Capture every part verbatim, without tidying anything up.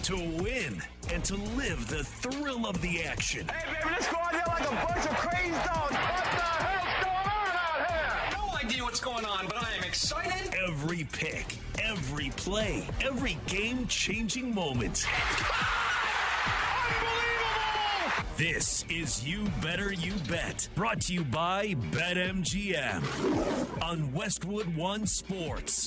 to win, and to live the thrill of the action. Hey, baby, let's go out there like a bunch of crazy dogs. What the hell's going on out here? No idea what's going on, but I am excited. Every pick, every play, every game-changing moment. Unbelievable! This is You Better You Bet, brought to you by BetMGM on Westwood One Sports.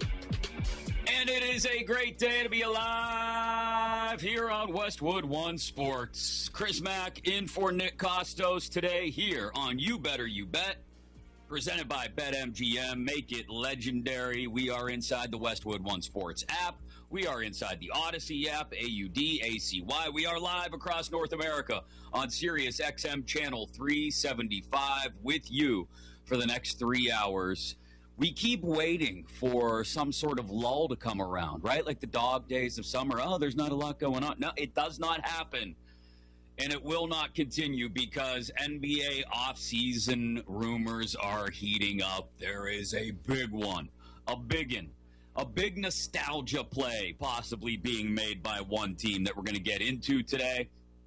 And it is a great day to be alive here on Westwood One Sports. Chris Mack in for Nick Kostos today here on You Better You Bet, presented by BetMGM. Make it legendary. We are inside the Westwood One Sports app. We are inside the Odyssey app, A U D A C Y. We are live across North America on Sirius X M Channel three seventy-five with you for the next three hours. We keep waiting for some sort of lull to come around, right? Like the dog days of summer. Oh, there's not a lot going on. No, it does not happen. And it will not continue because N B A offseason rumors are heating up. There is a big one, a biggin, a big nostalgia play possibly being made by one team that we're going to get into today.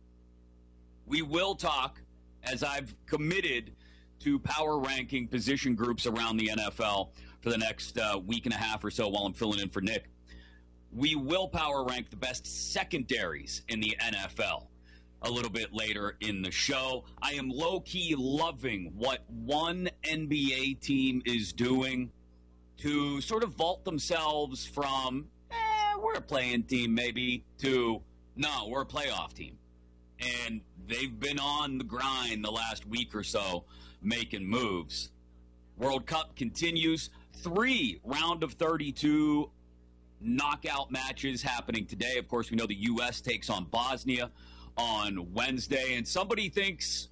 We will talk, as I've committed to power ranking position groups around the N F L for the next uh, week and a half or so while I'm filling in for Nick. We will power rank the best secondaries in the N F L a little bit later in the show. I am low-key loving what one N B A team is doing to sort of vault themselves from, eh, we're a playing team maybe, to, no, we're a playoff team. And they've been on the grind the last week or so, making moves. World Cup continues. Three round of thirty-two knockout matches happening today. Of course, we know the U S takes on Bosnia on Wednesday, and somebody thinks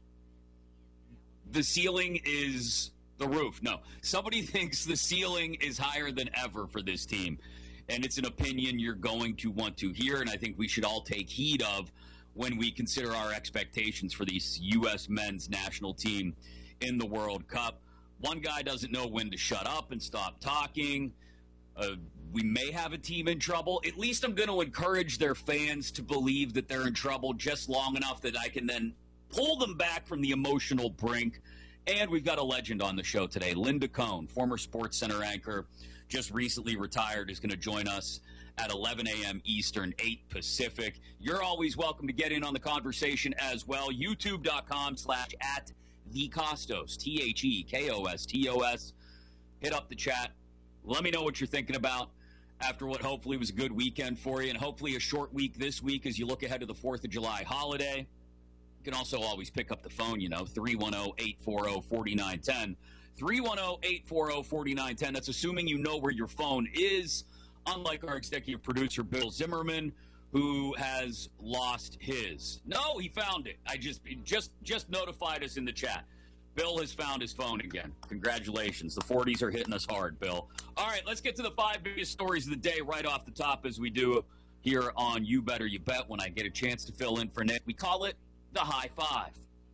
the ceiling is the roof. No, somebody thinks the ceiling is higher than ever for this team, and it's an opinion you're going to want to hear, and I think we should all take heed of when we consider our expectations for the U S men's national team in the World Cup. One guy doesn't know when to shut up and stop talking. Uh, we may have a team in trouble. At least I'm going to encourage their fans to believe that they're in trouble just long enough that I can then pull them back from the emotional brink. And we've got a legend on the show today. Linda Cohn, former Sports Center anchor, just recently retired, is going to join us at eleven a.m. Eastern, eight Pacific. You're always welcome to get in on the conversation as well. YouTube.com slash at The Kostos, T H E K O S T O S. Hit up the chat. Let me know what you're thinking about after what hopefully was a good weekend for you, and hopefully a short week this week as you look ahead to the fourth of July holiday. You can also always pick up the phone, you know, three one zero, eight four zero, four nine one zero. three one zero, eight four zero, four nine one zero. That's assuming you know where your phone is, unlike our executive producer, Bill Zimmerman, who has lost his. No, he found it. I just just just notified us in the chat. Bill has found his phone again. Congratulations. The forties are hitting us hard, Bill. All right, let's get to the five biggest stories of the day right off the top as we do here on You Better You Bet when I get a chance to fill in for Nick. We call it the High Five.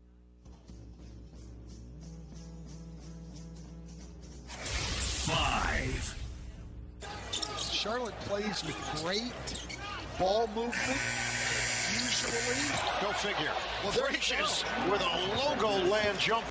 Five. Charlotte plays with great ball movement, usually. Go figure. Well, there Gracious with a logo land jump.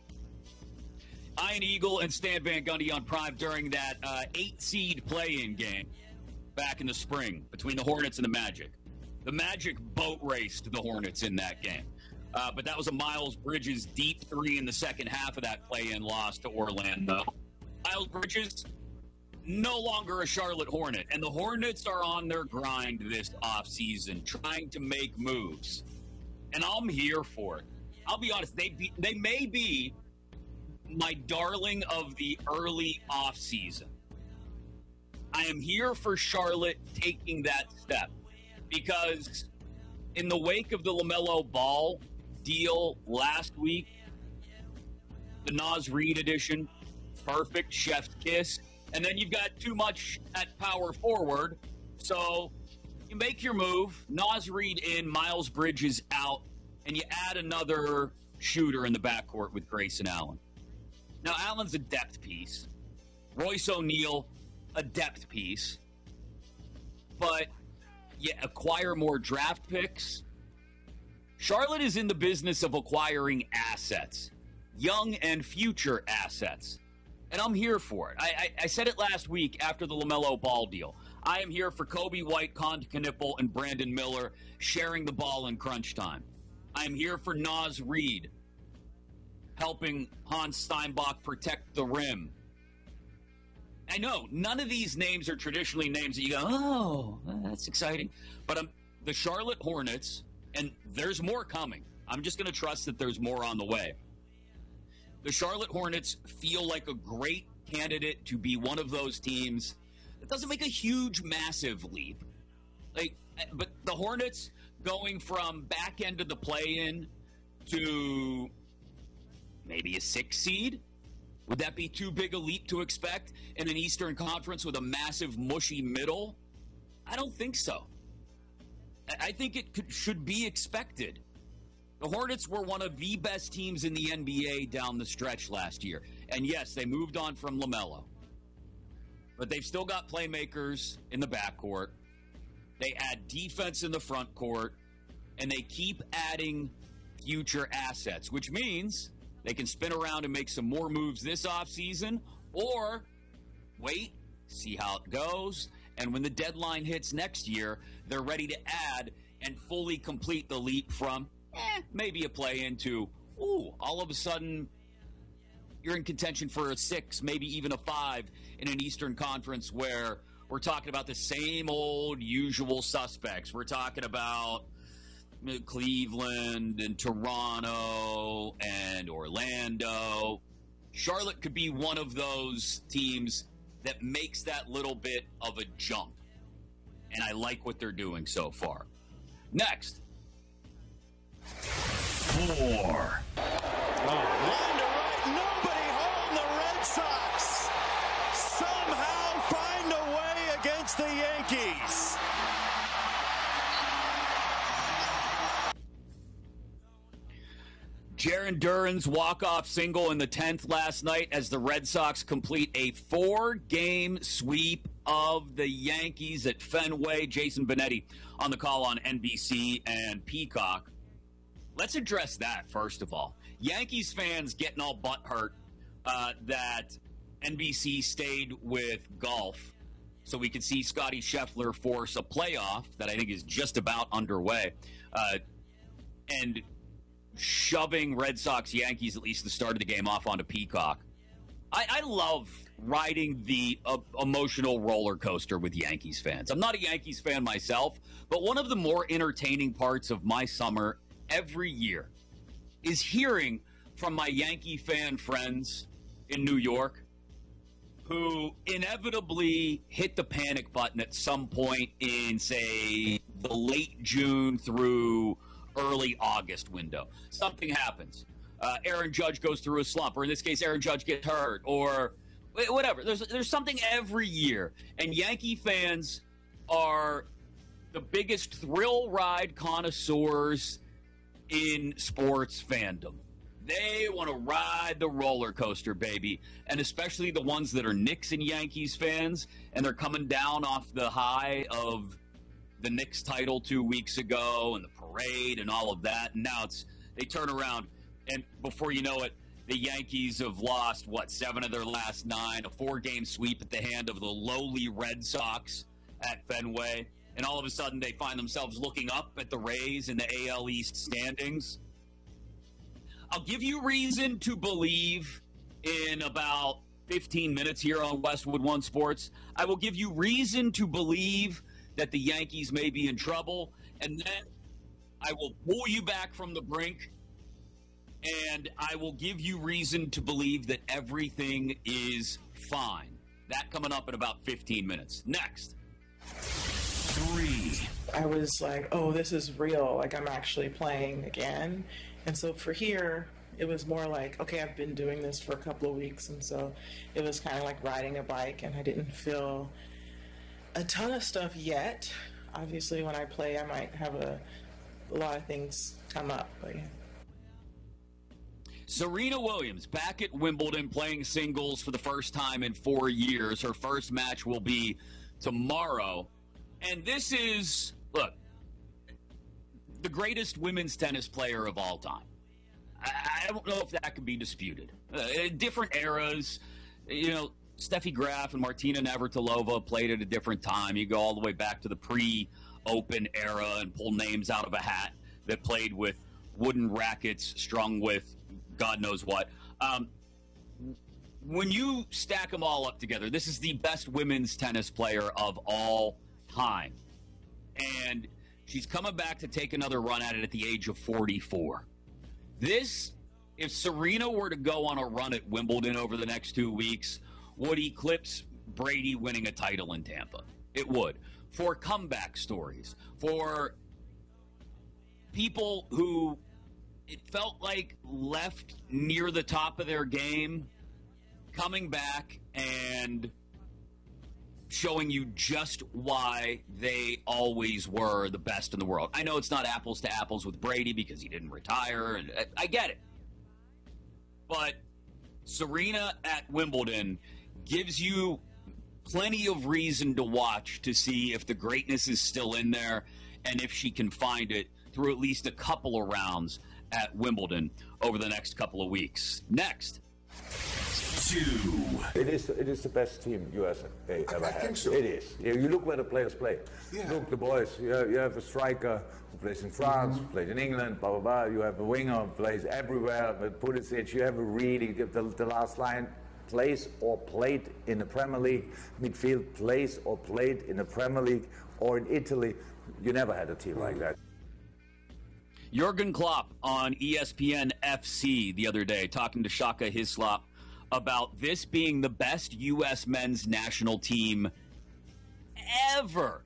Ian Eagle and Stan Van Gundy on Prime during that uh, eight-seed play-in game back in the spring between the Hornets and the Magic. The Magic boat raced the Hornets in that game. Uh, but that was a Miles Bridges deep three in the second half of that play-in loss to Orlando. Miles Bridges, no longer a Charlotte Hornet. And the Hornets are on their grind this offseason, trying to make moves. And I'm here for it. I'll be honest, they be, they may be my darling of the early offseason. I am here for Charlotte taking that step because in the wake of the LaMelo Ball deal last week, the Naz Reid edition, perfect, chef's kiss, and then you've got too much at power forward, so you make your move, Naz Reid in, Miles Bridges out, and you add another shooter in the backcourt with Grayson Allen. Now, Allen's a depth piece. Royce O'Neal, a depth piece. But you acquire more draft picks. Charlotte is in the business of acquiring assets, young and future assets. And I'm here for it. I, I, I said it last week after the LaMelo Ball deal. I am here for Kobe White, Con Knipple, and Brandon Miller sharing the ball in crunch time. I am here for Naz Reid helping Hans Steinbach protect the rim. I know, none of these names are traditionally names that you go, oh, that's exciting. But um, the Charlotte Hornets, and there's more coming. I'm just going to trust that there's more on the way. The Charlotte Hornets feel like a great candidate to be one of those teams that doesn't make a huge, massive leap. Like, but the Hornets going from back end of the play-in to maybe a six seed? Would that be too big a leap to expect in an Eastern Conference with a massive, mushy middle? I don't think so. I think it could, should be expected. The Hornets were one of the best teams in the N B A down the stretch last year. And yes, they moved on from LaMelo. But they've still got playmakers in the backcourt. They add defense in the front court. And they keep adding future assets, which means they can spin around and make some more moves this offseason, or wait, see how it goes, and when the deadline hits next year, they're ready to add and fully complete the leap from eh, maybe a play into, ooh, all of a sudden you're in contention for a six, maybe even a five in an Eastern Conference where we're talking about the same old usual suspects. We're talking about Cleveland and Toronto and Orlando. Charlotte could be one of those teams that makes that little bit of a jump. And I like what they're doing so far. Next. Four. Line to right, nobody home. The Red Sox somehow find a way against the Yankees. Jarren Duran's walk-off single in the tenth last night as the Red Sox complete a four-game sweep of the Yankees at Fenway. Jason Benetti on the call on N B C and Peacock. Let's address that first of all. Yankees fans getting all butthurt uh, that N B C stayed with golf so we could see Scotty Scheffler force a playoff that I think is just about underway. Uh, and shoving Red Sox Yankees, at least the start of the game, off onto Peacock. I, I love riding the uh, emotional roller coaster with Yankees fans. I'm not a Yankees fan myself, but one of the more entertaining parts of my summer every year is hearing from my Yankee fan friends in New York who inevitably hit the panic button at some point in, say, the late June through early August window. Something happens. Uh, Aaron Judge goes through a slump, or in this case, Aaron Judge gets hurt, or whatever. There's there's something every year, and Yankee fans are the biggest thrill ride connoisseurs in sports fandom. They want to ride the roller coaster, baby, and especially the ones that are Knicks and Yankees fans, and they're coming down off the high of the Knicks title two weeks ago and the parade and all of that. And now it's they turn around, and before you know it, the Yankees have lost, what, seven of their last nine, a four-game sweep at the hand of the lowly Red Sox at Fenway. And all of a sudden they find themselves looking up at the Rays in the A L East standings. I'll give you reason to believe in about fifteen minutes here on Westwood One Sports. I will give you reason to believe that the Yankees may be in trouble, and then I will pull you back from the brink, and I will give you reason to believe that everything is fine. That coming up in about fifteen minutes. Next. Three. I was like, oh, this is real. Like, I'm actually playing again. And so for here, it was more like, okay, I've been doing this for a couple of weeks, and so it was kind of like riding a bike, and I didn't feel a ton of stuff yet. Obviously, when I play, I might have a, a lot of things come up. But yeah. Serena Williams back at Wimbledon playing singles for the first time in four years. Her first match will be tomorrow. And this is look, the greatest women's tennis player of all time. I, I don't know if that can be disputed. Uh, different eras, you know, Steffi Graf and Martina Navratilova played at a different time. You go all the way back to the pre-Open era and pull names out of a hat that played with wooden rackets strung with God knows what. Um, when you stack them all up together, this is the best women's tennis player of all time. And she's coming back to take another run at it at the age of forty-four. This, if Serena were to go on a run at Wimbledon over the next two weeks, would eclipse Brady winning a title in Tampa. It would. For comeback stories, for people who it felt like left near the top of their game, coming back and showing you just why they always were the best in the world. I know it's not apples to apples with Brady because he didn't retire, and I, I get it. But Serena at Wimbledon gives you plenty of reason to watch to see if the greatness is still in there and if she can find it through at least a couple of rounds at Wimbledon over the next couple of weeks. Next. Two. It is it is the best team U S A ever I had. think so. It is. You you look where the players play. Yeah. Look, the boys. You have, you have a striker who plays in France, Mm-hmm. who plays in England, blah, blah, blah. You have a winger who plays everywhere. But Pulisic, you have a really, the, the last line, plays or played in the Premier League. Midfield plays or played in the Premier League or in Italy. You never had a team Mm-hmm. like that. Jurgen Klopp on E S P N F C the other day talking to Shaka Hislop about this being the best U S men's national team ever.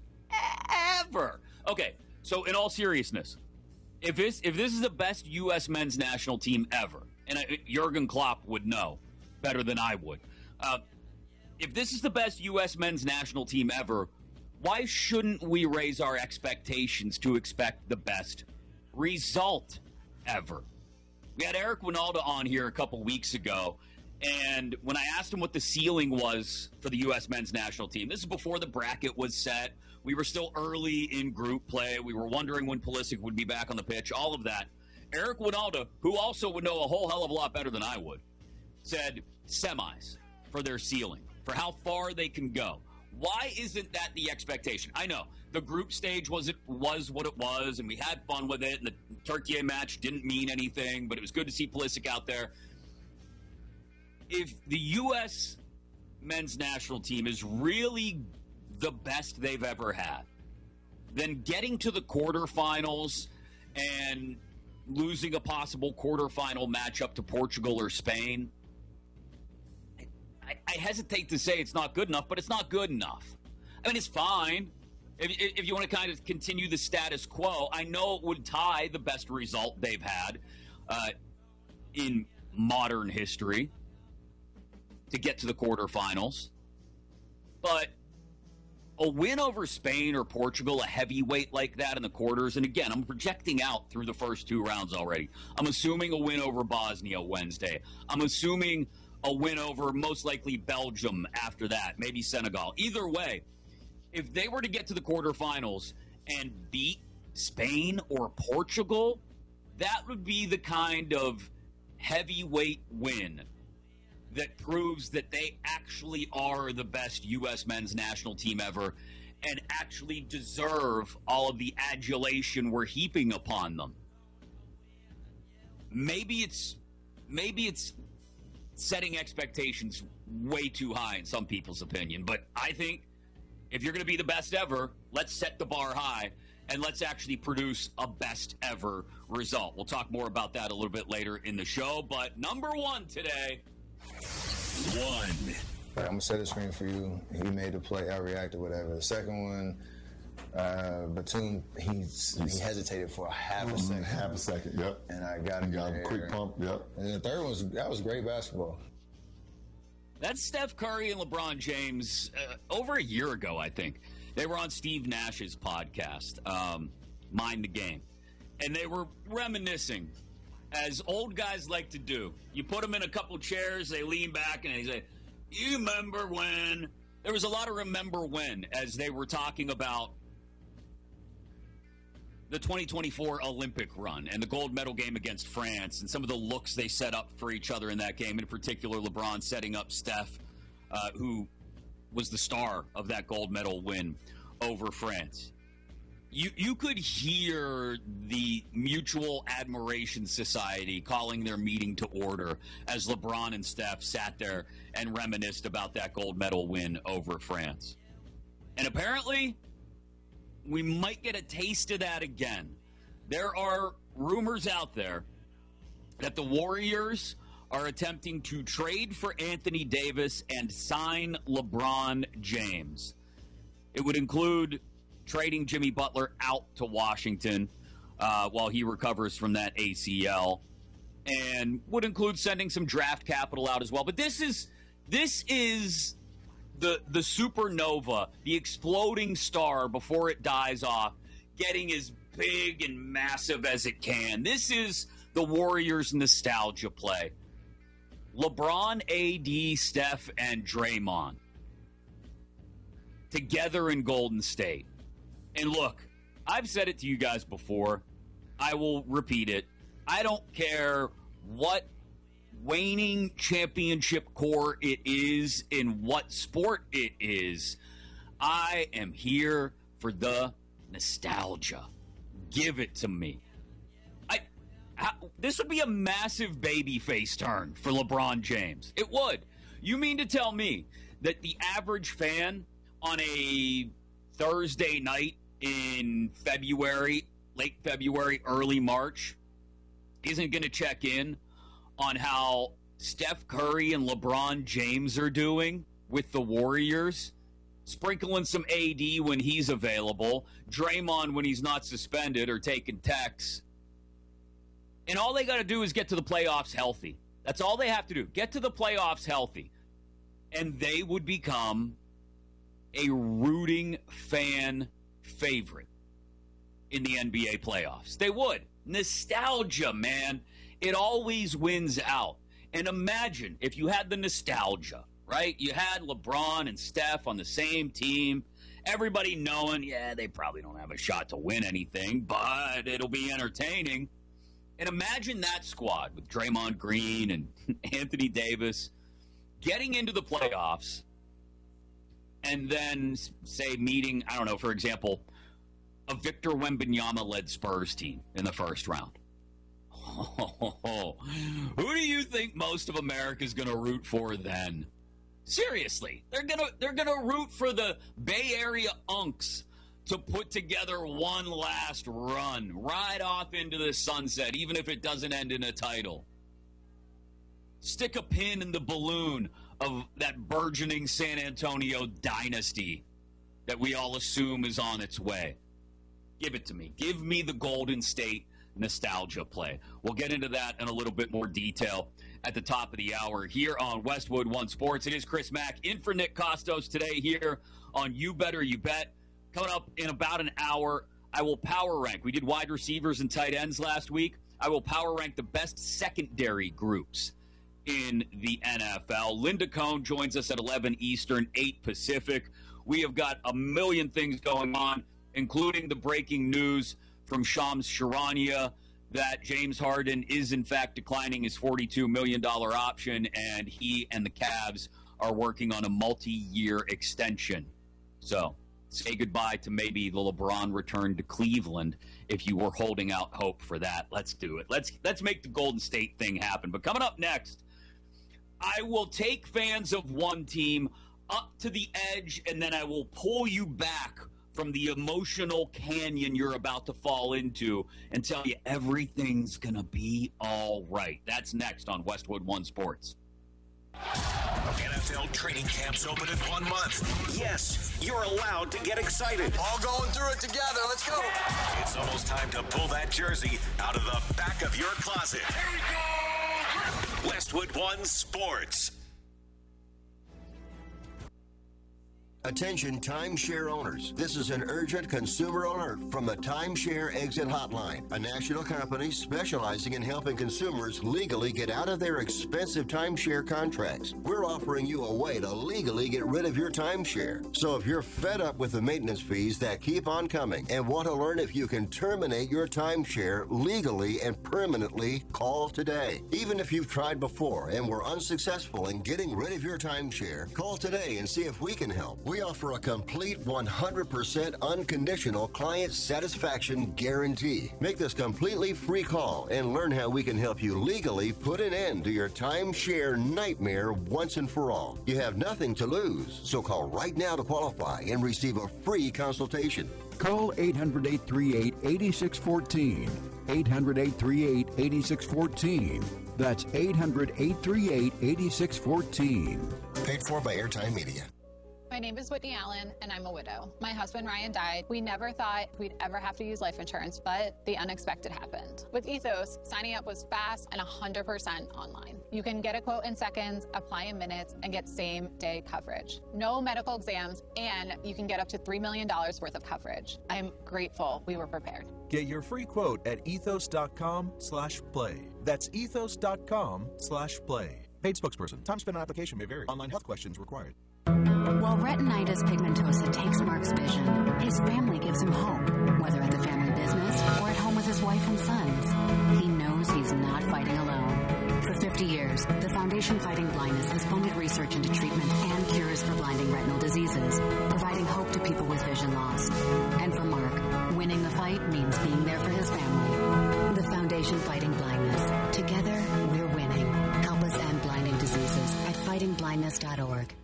Ever. Okay, so in all seriousness, if this if this is the best U S men's national team ever, and I, Jurgen Klopp would know better than I would, uh, if this is the best U S men's national team ever, why shouldn't we raise our expectations to expect the best result ever? We had Eric Winalda on here a couple weeks ago, and when I asked him what the ceiling was for the U S men's national team, this is before the bracket was set. We were still early in group play. We were wondering when Pulisic would be back on the pitch, all of that. Eric Winalda, who also would know a whole hell of a lot better than I would, said semis for their ceiling, for how far they can go. Why isn't that the expectation? I know the group stage was it was what it was, and we had fun with it, and the Turkey match didn't mean anything, but it was good to see Pulisic out there. If the U S men's national team is really the best they've ever had, then getting to the quarterfinals and losing a possible quarterfinal matchup to Portugal or Spain, I, I hesitate to say it's not good enough, but it's not good enough. I mean, it's fine. If, if you want to kind of continue the status quo, I know it would tie the best result they've had uh, in modern history to get to the quarterfinals. But a win over Spain or Portugal, a heavyweight like that in the quarters, and again, I'm projecting out through the first two rounds already. I'm assuming a win over Bosnia Wednesday. I'm assuming a win over most likely Belgium after that, maybe Senegal. Either way, if they were to get to the quarterfinals and beat Spain or Portugal, that would be the kind of heavyweight win that proves that they actually are the best U S men's national team ever and actually deserve all of the adulation we're heaping upon them. Maybe it's maybe it's setting expectations way too high in some people's opinion, but I think if you're going to be the best ever, let's set the bar high and let's actually produce a best ever result. We'll talk more about that a little bit later in the show, but number one today. One. Like, I'm gonna set a screen for you. He made the play, I reacted, whatever. The second one, uh, Batum, he's, he hesitated for a half a second. Half a second, yep. And I got him. You got him there. quick pump, yep. And the third one was that was great basketball. That's Steph Curry and LeBron James uh, over a year ago, I think. They were on Steve Nash's podcast, um, Mind the Game. And they were reminiscing, as old guys like to do. You put them in a couple chairs, they lean back, and they say, you remember when? There was a lot of remember when as they were talking about the twenty twenty-four Olympic run and the gold medal game against France and some of the looks they set up for each other in that game, in particular LeBron setting up Steph, uh, who was the star of that gold medal win over France. You you could hear the Mutual Admiration Society calling their meeting to order as LeBron and Steph sat there and reminisced about that gold medal win over France. And apparently, we might get a taste of that again. There are rumors out there that the Warriors are attempting to trade for Anthony Davis and sign LeBron James. It would include trading Jimmy Butler out to Washington uh, while he recovers from that A C L, and would include sending some draft capital out as well. But this is this is the the supernova, the exploding star before it dies off, getting as big and massive as it can. This is the Warriors' nostalgia play. LeBron, A D, Steph, and Draymond together in Golden State. And look, I've said it to you guys before. I will repeat it. I don't care what waning championship core it is, in what sport it is. I am here for the nostalgia. Give it to me. I, I this would be a massive babyface turn for LeBron James. It would. You mean to tell me that the average fan on a Thursday night in February, late February, early March, isn't going to check in on how Steph Curry and LeBron James are doing with the Warriors, sprinkling some A D when he's available, Draymond when he's not suspended or taking techs. And all they got to do is get to the playoffs healthy. That's all they have to do. Get to the playoffs healthy. And they would become a rooting fan favorite in the N B A playoffs. They would. Nostalgia, man. It always wins out. And imagine if you had the nostalgia, right? You had LeBron and Steph on the same team. Everybody knowing, yeah, they probably don't have a shot to win anything, but it'll be entertaining. And imagine that squad with Draymond Green and Anthony Davis getting into the playoffs and then, say, meeting, I don't know, for example, a Victor Wembanyama-led Spurs team in the first round. Oh, who do you think most of America is going to root for then? Seriously, they're gonna they're gonna root for the Bay Area Unks to put together one last run right off into the sunset, even if it doesn't end in a title. Stick a pin in the balloon of that burgeoning San Antonio dynasty that we all assume is on its way. Give it to me. Give me the Golden State nostalgia play. We'll get into that in a little bit more detail at the top of the hour here on Westwood One Sports. It is Chris Mack in for Nick Kostos today here on You Better You Bet. Coming up in about an hour, I will power rank. We did wide receivers and tight ends last week. I will power rank the best secondary groups in the N F L. Linda Cohn joins us at eleven Eastern, eight Pacific. We have got a million things going on, including the breaking news from Shams Charania that James Harden is in fact declining his forty-two million dollars option, and he and the Cavs are working on a multi-year extension. So say goodbye to maybe the LeBron return to Cleveland if you were holding out hope for that. Let's do it. Let's let's make the Golden State thing happen. But coming up next, I will take fans of one team up to the edge, and then I will pull you back from the emotional canyon you're about to fall into and tell you everything's going to be all right. That's next on Westwood One Sports. N F L training camps open in one month. Yes, you're allowed to get excited. All going through it together. Let's go. It's almost time to pull that jersey out of the back of your closet. Here we go. Westwood One Sports. Attention timeshare owners. This is an urgent consumer alert from the Timeshare Exit Hotline, a national company specializing in helping consumers legally get out of their expensive timeshare contracts. We're offering you a way to legally get rid of your timeshare. So if you're fed up with the maintenance fees that keep on coming and want to learn if you can terminate your timeshare legally and permanently, call today. Even if you've tried before and were unsuccessful in getting rid of your timeshare, call today and see if we can help. We offer a complete one hundred percent unconditional client satisfaction guarantee. Make this completely free call and learn how we can help you legally put an end to your timeshare nightmare once and for all. You have nothing to lose, so call right now to qualify and receive a free consultation. Call eight hundred, eight three eight, eight six one four. eight hundred, eight three eight, eight six one four. That's eight hundred, eight three eight, eight six one four. Paid for by Airtime Media. My name is Whitney Allen, and I'm a widow. My husband, Ryan, died. We never thought we'd ever have to use life insurance, but the unexpected happened. With Ethos, signing up was fast and one hundred percent online. You can get a quote in seconds, apply in minutes, and get same-day coverage. No medical exams, and you can get up to three million dollars worth of coverage. I'm grateful we were prepared. Get your free quote at ethos.com slash play. That's ethos.com slash play. Paid spokesperson. Time spent on application may vary. Online health questions required. While retinitis pigmentosa takes Mark's vision, his family gives him hope. Whether at the family business or at home with his wife and sons, he knows he's not fighting alone. For fifty years, the Foundation Fighting Blindness has funded research into treatments and cures for blinding retinal diseases, providing hope to people with vision loss. And for Mark, winning the fight means being there for his family. The Foundation Fighting Blindness. Together, we're winning. Help us end blinding diseases at fighting blindness dot org.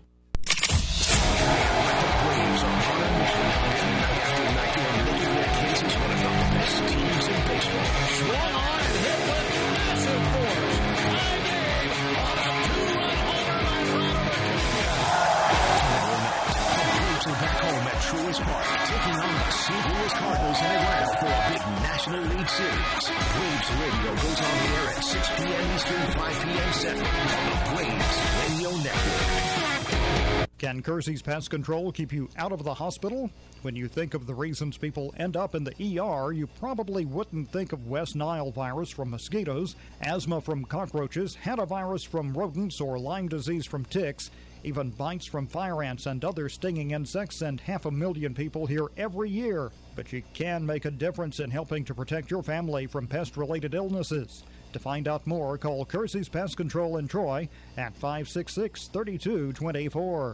Braves are on a mission. Night after night, you are looking at cases one of the best teams in baseball. Swung on and hit with massive force. High game on a two-run homer by Roderick. Tomorrow night, the Braves are back home at Truist Park, taking on the Saint Louis Cardinals in Atlanta for a big National League Series. Braves Radio goes on the air at six p.m. Eastern, five p.m. Central on the Braves Radio Network. Can Kersey's Pest Control keep you out of the hospital? When you think of the reasons people end up in the E R, you probably wouldn't think of West Nile virus from mosquitoes, asthma from cockroaches, hantavirus from rodents, or Lyme disease from ticks. Even bites from fire ants and other stinging insects send half a million people here every year. But you can make a difference in helping to protect your family from pest-related illnesses. To find out more, call Kersey's Pest Control in Troy at five six six, three two two four.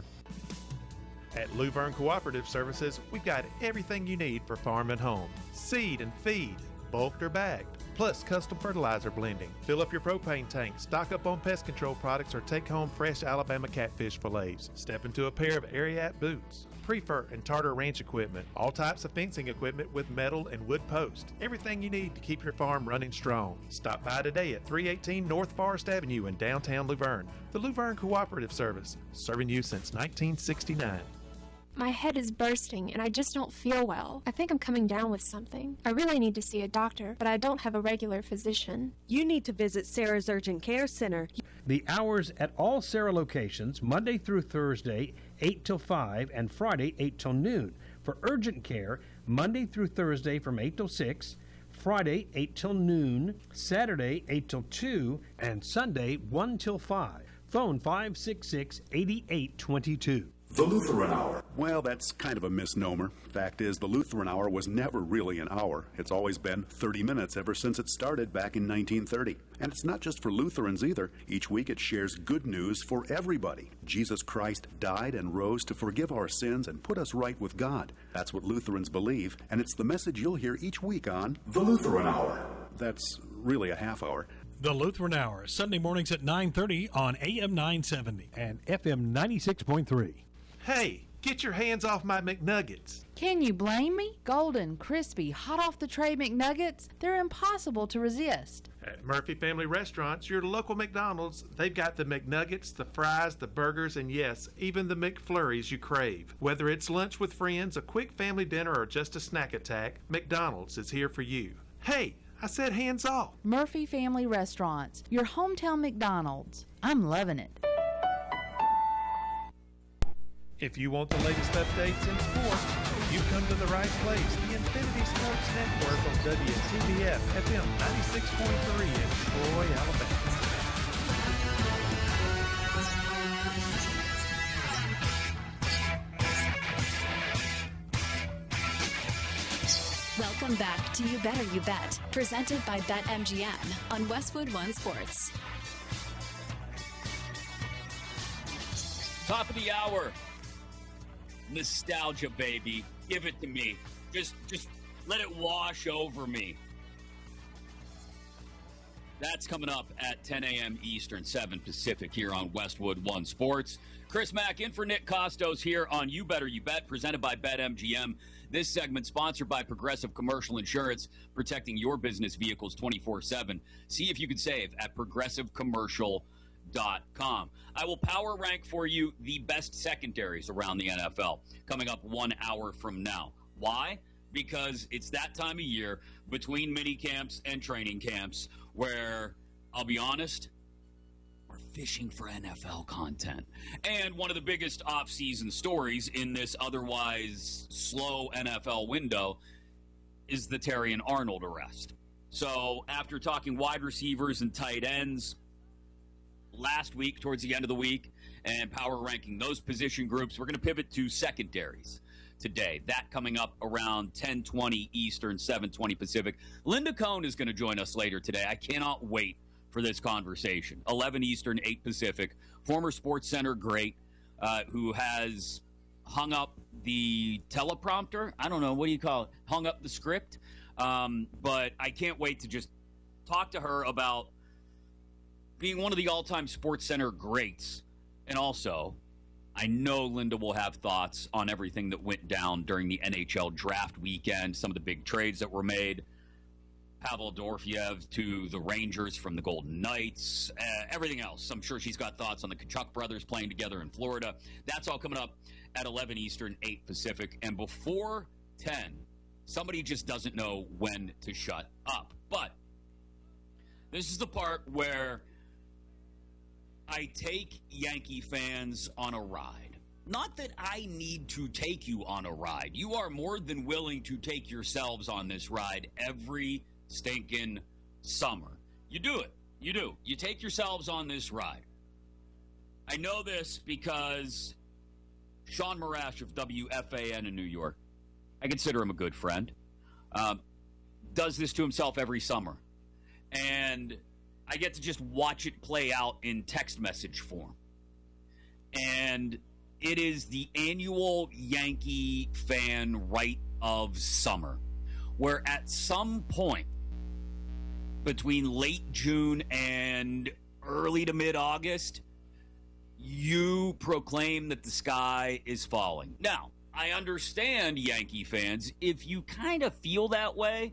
At Luverne Cooperative Services, we've got everything you need for farm and home. Seed and feed, bulked or bagged, plus custom fertilizer blending. Fill up your propane tank, stock up on pest control products, or take home fresh Alabama catfish fillets. Step into a pair of Ariat boots, Prefer and Tartar Ranch equipment, all types of fencing equipment with metal and wood posts. Everything you need to keep your farm running strong. Stop by today at three eighteen North Forest Avenue in downtown Luverne. The Luverne Cooperative Service, serving you since nineteen sixty-nine. My head is bursting and I just don't feel well. I think I'm coming down with something. I really need to see a doctor, but I don't have a regular physician. You need to visit Sarah's Urgent Care Center. The hours at all Sarah locations, Monday through Thursday, eight till five, and Friday, eight till noon. For urgent care, Monday through Thursday from eight till six, Friday, eight till noon, Saturday, eight till two, and Sunday, one till five. Phone five six six, eight eight two two. The Lutheran Hour. Well, that's kind of a misnomer. Fact is, the Lutheran Hour was never really an hour. It's always been thirty minutes ever since it started back in nineteen thirty. And it's not just for Lutherans either. Each week it shares good news for everybody. Jesus Christ died and rose to forgive our sins and put us right with God. That's what Lutherans believe, and it's the message you'll hear each week on The Lutheran Hour. That's really a half hour. The Lutheran Hour, Sunday mornings at nine thirty on A M nine seventy and F M ninety-six point three. Hey, get your hands off my McNuggets. Can you blame me? Golden, crispy, hot off the tray McNuggets, they're impossible to resist. At Murphy Family Restaurants, your local McDonald's, they've got the McNuggets, the fries, the burgers, and yes, even the McFlurries you crave. Whether it's lunch with friends, a quick family dinner, or just a snack attack, McDonald's is here for you. Hey, I said hands off. Murphy Family Restaurants, your hometown McDonald's. I'm loving it. If you want the latest updates in sports, you've come to the right place. The Infinity Sports Network on W T B F F M ninety-six point three in Troy, Alabama. Welcome back to You Better You Bet, presented by BetMGM on Westwood One Sports. Top of the hour. Nostalgia, baby. Give it to me. Just just let it wash over me. That's coming up at ten a.m. Eastern, seven Pacific here on Westwood One Sports. Chris Mack in for Nick Costos here on You Better You Bet, presented by BetMGM. This segment sponsored by Progressive Commercial Insurance, protecting your business vehicles twenty-four seven. See if you can save at progressive commercial dot com. I will power rank for you the best secondaries around the N F L coming up one hour from now. Why? Because it's that time of year between mini camps and training camps where, I'll be honest, we're fishing for N F L content. And one of the biggest off-season stories in this otherwise slow N F L window is the Terrion Arnold arrest. So after talking wide receivers and tight ends last week, towards the end of the week, and power ranking those position groups, we're going to pivot to secondaries today. That coming up around ten twenty Eastern, seven twenty Pacific. Linda Cohn is going to join us later today. I cannot wait for this conversation. eleven Eastern, eight Pacific. Former Sports Center great uh, who has hung up the teleprompter. I don't know, what do you call it? Hung up the script. Um, but I can't wait to just talk to her about being one of the all-time Sports Center greats. And also, I know Linda will have thoughts on everything that went down during the N H L draft weekend, some of the big trades that were made. Pavel Dorofeyev to the Rangers from the Golden Knights, uh, everything else. I'm sure she's got thoughts on the Tkachuk brothers playing together in Florida. That's all coming up at eleven Eastern, eight Pacific. And before ten, somebody just doesn't know when to shut up. But this is the part where I take Yankee fans on a ride. Not that I need to take you on a ride. You are more than willing to take yourselves on this ride every stinking summer. You do it. You do. You take yourselves on this ride. I know this because Sean Marash of W F A N in New York, I consider him a good friend, um, does this to himself every summer. And I get to just watch it play out in text message form. And it is the annual Yankee fan rite of summer, where at some point between late June and early to mid-August, you proclaim that the sky is falling. Now, I understand, Yankee fans, if you kind of feel that way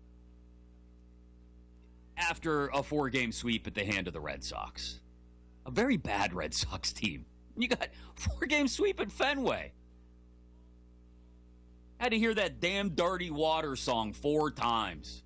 after a four-game sweep at the hand of the Red Sox. A very bad Red Sox team. You got four-game sweep at Fenway. Had to hear that damn Dirty Water song four times.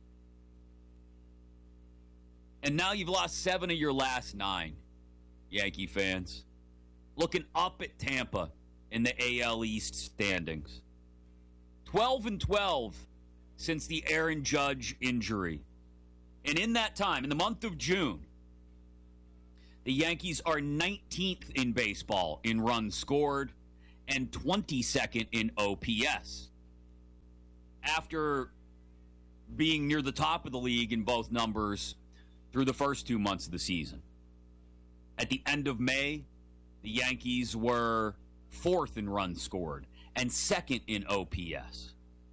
And now you've lost seven of your last nine, Yankee fans. Looking up at Tampa in the A L East standings. twelve and twelve since the Aaron Judge injury. And in that time, in the month of June, the Yankees are nineteenth in baseball in runs scored and twenty-second in O P S. After being near the top of the league in both numbers through the first two months of the season. At the end of May, the Yankees were fourth in runs scored and second in O P S.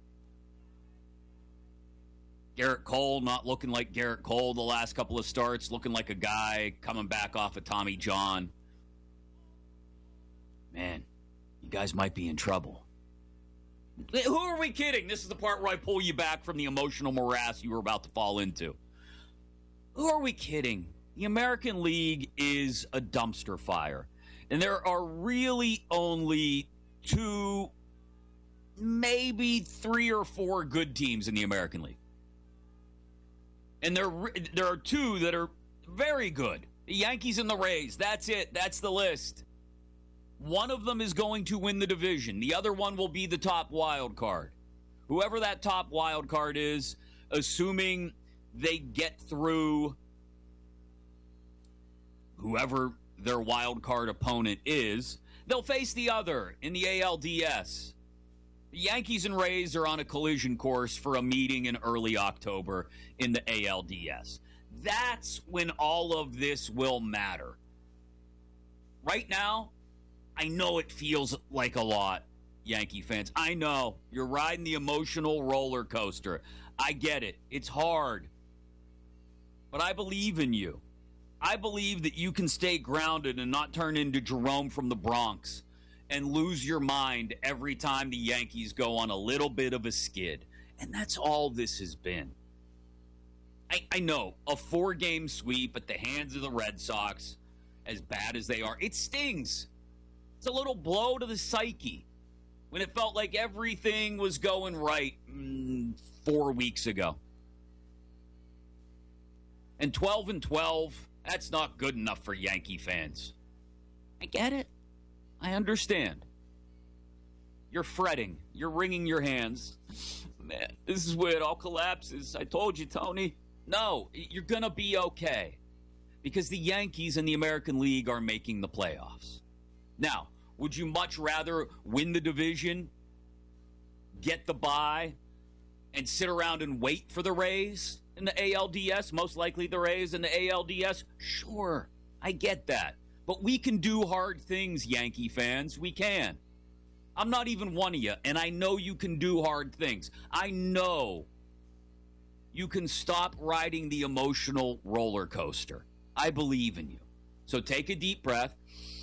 Garrett Cole not looking like Garrett Cole the last couple of starts, looking like a guy coming back off of Tommy John. Man, you guys might be in trouble. Who are we kidding? This is the part where I pull you back from the emotional morass you were about to fall into. Who are we kidding? The American League is a dumpster fire. And there are really only two, maybe three or four good teams in the American League. And there, there are two that are very good. The Yankees and the Rays. That's it. That's the list. One of them is going to win the division. The other one will be the top wild card. Whoever that top wild card is, assuming they get through whoever their wild card opponent is, they'll face the other in the A L D S. The Yankees and Rays are on a collision course for a meeting in early October in the A L D S. That's when all of this will matter. Right now, I know it feels like a lot, Yankee fans. I know. You're riding the emotional roller coaster. I get it. It's hard. But I believe in you. I believe that you can stay grounded and not turn into Jerome from the Bronx and lose your mind every time the Yankees go on a little bit of a skid. And that's all this has been. I, I know, a four-game sweep at the hands of the Red Sox, as bad as they are, it stings. It's a little blow to the psyche when it felt like everything was going right mm, four weeks ago. And twelve and twelve, that's not good enough for Yankee fans. I get it. I understand. You're fretting. You're wringing your hands. Man, this is where it all collapses. I told you, Tony. No, you're going to be okay. Because the Yankees and the American League are making the playoffs. Now, would you much rather win the division, get the bye, and sit around and wait for the Rays in the A L D S? Most likely the Rays in the A L D S? Sure, I get that. But we can do hard things, Yankee fans. We can. I'm not even one of you, and I know you can do hard things. I know you can stop riding the emotional roller coaster. I believe in you. So take a deep breath.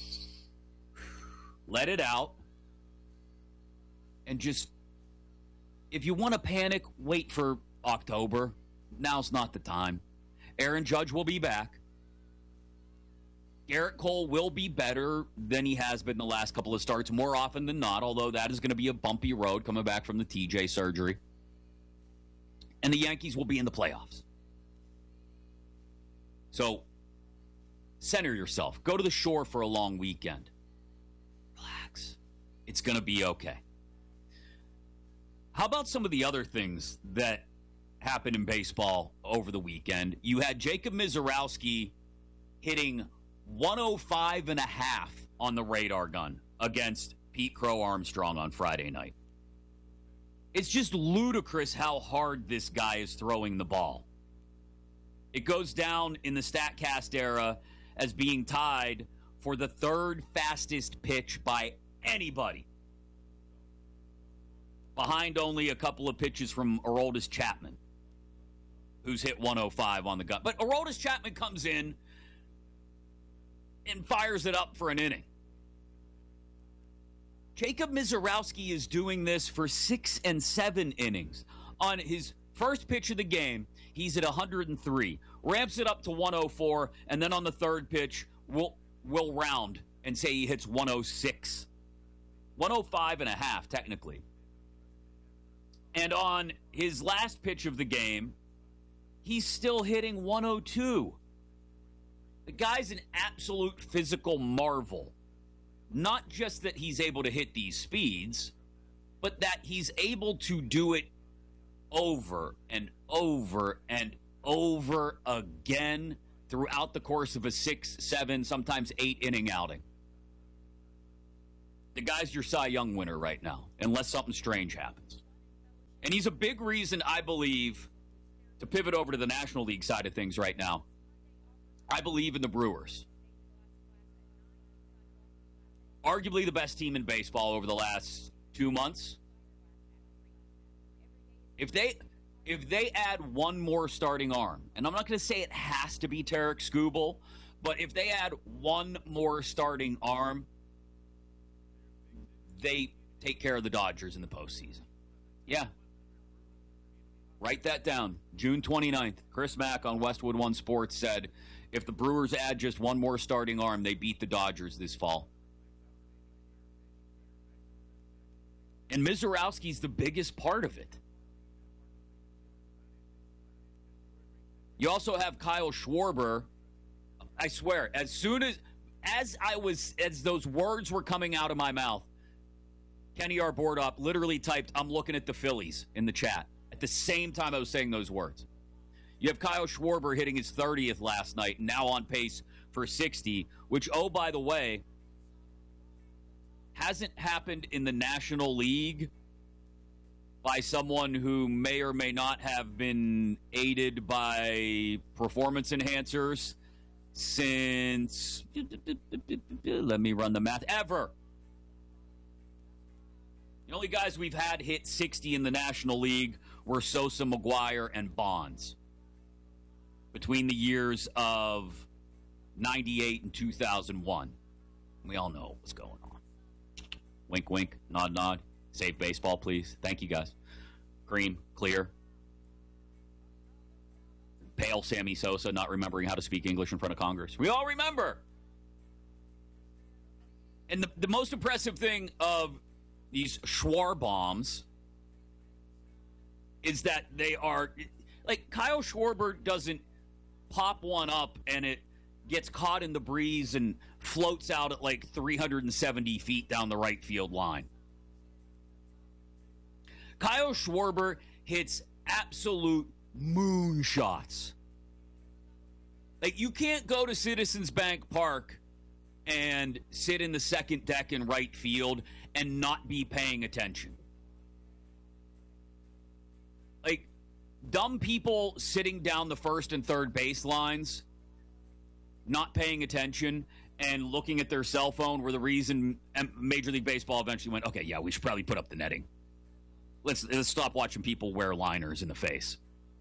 Let it out. And just, if you want to panic, wait for October. Now's not the time. Aaron Judge will be back. Garrett Cole will be better than he has been the last couple of starts, more often than not, although that is going to be a bumpy road coming back from the T J surgery. And the Yankees will be in the playoffs. So, center yourself. Go to the shore for a long weekend. Relax. It's going to be okay. How about some of the other things that happened in baseball over the weekend? You had Jacob Misiorowski hitting one oh five and a half on the radar gun against Pete Crow Armstrong on Friday night. It's just ludicrous how hard this guy is throwing the ball. It goes down in the StatCast era as being tied for the third fastest pitch by anybody, behind only a couple of pitches from Aroldis Chapman, who's hit one oh five on the gun. But Aroldis Chapman comes in and fires it up for an inning. Jacob Misiorowski is doing this for six and seven innings. On his first pitch of the game, he's at one hundred three, ramps it up to one oh four, and then on the third pitch, we'll, we'll round and say he hits one oh six. one oh five and a half, technically. And on his last pitch of the game, he's still hitting one oh two. The guy's an absolute physical marvel. Not just that he's able to hit these speeds, but that he's able to do it over and over and over again throughout the course of a six, seven, sometimes eight inning outing. The guy's your Cy Young winner right now, unless something strange happens. And he's a big reason, I believe, to pivot over to the National League side of things right now. I believe in the Brewers. Arguably the best team in baseball over the last two months. If they if they add one more starting arm, and I'm not going to say it has to be Tarek Skubal, but if they add one more starting arm, they take care of the Dodgers in the postseason. Yeah. Write that down. June twenty-ninth, Chris Mack on Westwood One Sports said, if the Brewers add just one more starting arm, they beat the Dodgers this fall. And Misiorowski's the biggest part of it. You also have Kyle Schwarber. I swear, as soon as as I was, as those words were coming out of my mouth, Kenny R. Bordop literally typed, "I'm looking at the Phillies" in the chat at the same time I was saying those words. You have Kyle Schwarber hitting his thirtieth last night, and now on pace for sixty, which, oh, by the way, hasn't happened in the National League by someone who may or may not have been aided by performance enhancers since, let me run the math, ever. The only guys we've had hit sixty in the National League were Sosa, McGuire, and Bonds between the years of ninety-eight and two thousand one. We all know what's going on. Wink, wink, nod, nod. Save baseball, please. Thank you, guys. Green, clear. Pale Sammy Sosa not remembering how to speak English in front of Congress. We all remember. And the, the most impressive thing of these Schwar bombs is that they are, like, Kyle Schwarber doesn't pop one up and it gets caught in the breeze and floats out at like three hundred seventy feet down the right field line. Kyle Schwarber hits absolute moonshots. Like, you can't go to Citizens Bank Park and sit in the second deck in right field and not be paying attention. Like, dumb people sitting down the first and third baselines, not paying attention and looking at their cell phone were the reason Major League Baseball eventually went, okay, yeah, we should probably put up the netting. Let's, let's stop watching people wear liners in the face.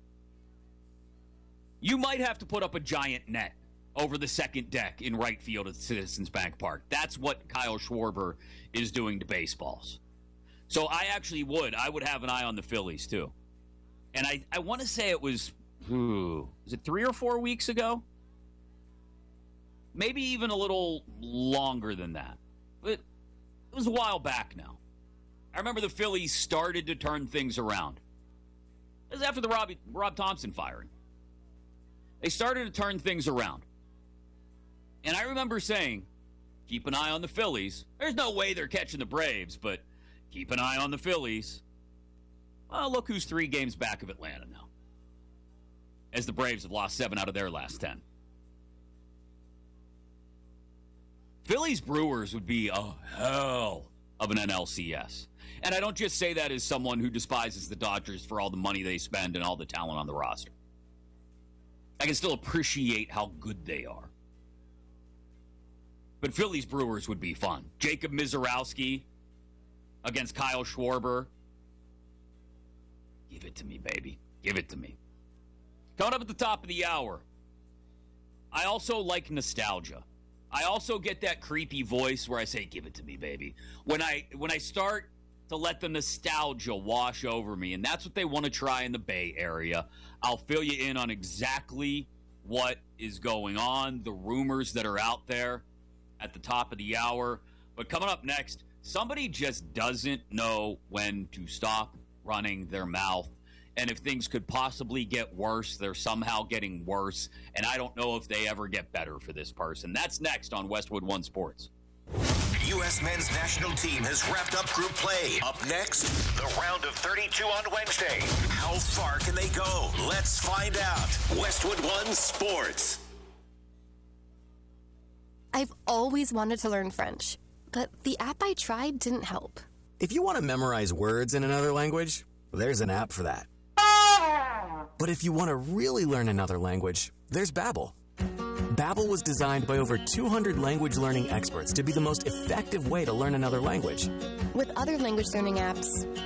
You might have to put up a giant net over the second deck in right field at Citizens Bank Park. That's what Kyle Schwarber is doing to baseballs. So I actually would. I would have an eye on the Phillies, too. And I, I want to say it was, ooh, was it three or four weeks ago? Maybe even a little longer than that. But it was a while back now. I remember the Phillies started to turn things around. It was after the Rob, Rob Thompson firing. They started to turn things around. And I remember saying, keep an eye on the Phillies. There's no way they're catching the Braves, but keep an eye on the Phillies. Well, look who's three games back of Atlanta now, as the Braves have lost seven out of their last ten. Phillies Brewers would be a hell of an N L C S. And I don't just say that as someone who despises the Dodgers for all the money they spend and all the talent on the roster. I can still appreciate how good they are. But Phillies Brewers would be fun. Jacob Mizorowski against Kyle Schwarber. Give it to me, baby. Give it to me. Coming up at the top of the hour, I also like nostalgia. I also get that creepy voice where I say, give it to me, baby. When I when I start to let the nostalgia wash over me, and that's what they want to try in the Bay Area, I'll fill you in on exactly what is going on, the rumors that are out there at the top of the hour. But coming up next, somebody just doesn't know when to stop running their mouth. And if things could possibly get worse, they're somehow getting worse. And I don't know if they ever get better for this person. That's next on Westwood One Sports. U S men's national team has wrapped up group play. Up next, the round of thirty-two on Wednesday. How far can they go? Let's find out. Westwood One Sports. I've always wanted to learn French, but the app I tried didn't help. If you want to memorize words in another language, there's an app for that. But if you want to really learn another language, there's Babbel. Babbel was designed by over two hundred language learning experts to be the most effective way to learn another language. With other language learning apps,